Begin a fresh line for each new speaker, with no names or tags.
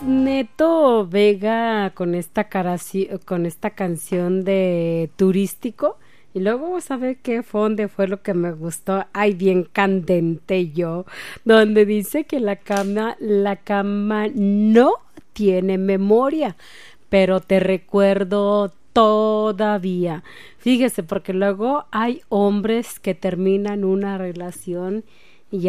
Neto Vega con con esta canción de Turístico. Y luego vamos a ver qué fonde fue lo que me gustó. Ay, bien candente yo. Donde dice que la cama no tiene memoria, pero te recuerdo todavía. Fíjese, porque luego hay hombres que terminan una relación